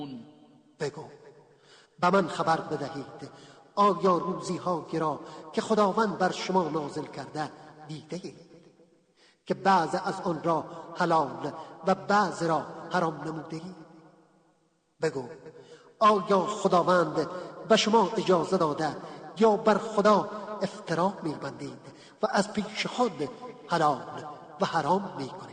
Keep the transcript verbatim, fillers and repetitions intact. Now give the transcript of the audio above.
بگو به من خبر بدهید، آیا روزی هایی را که خداوند بر شما نازل کرده دیده اید که بعض از آن را حلال و بعض را حرام نموده اید؟ بگو آیا خداوند به شما اجازه داده یا بر خدا افترا می‌بندید و از پیش خود حلال و حرام می‌کنید؟